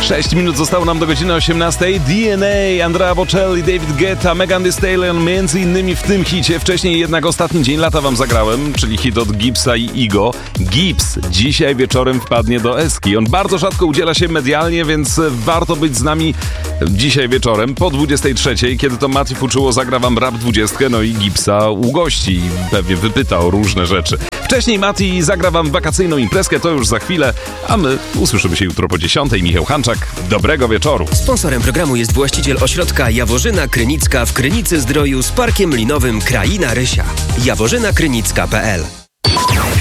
6 minut zostało nam do godziny 18. DNA, Andrea Bocelli, David Guetta, Megan Thee Stallion, między innymi w tym hicie. Wcześniej jednak Ostatni dzień lata wam zagrałem, czyli hit od Gibbsa i Igo. Gibbs dzisiaj wieczorem wpadnie do Eski. On bardzo rzadko udziela się medialnie, więc warto być z nami dzisiaj wieczorem po 23, kiedy to Mati Fuczuło zagra wam Rap 20, no i Gibbsa ugości i pewnie wypyta o różne rzeczy. Wcześniej Mati zagra wam wakacyjną imprezkę, to już za chwilę, a my usłyszymy się jutro po 10. Michał Hanczak, dobrego wieczoru. Sponsorem programu jest właściciel ośrodka Jaworzyna Krynicka w Krynicy Zdroju z Parkiem Linowym Kraina Rysia. jaworzynakrynicka.pl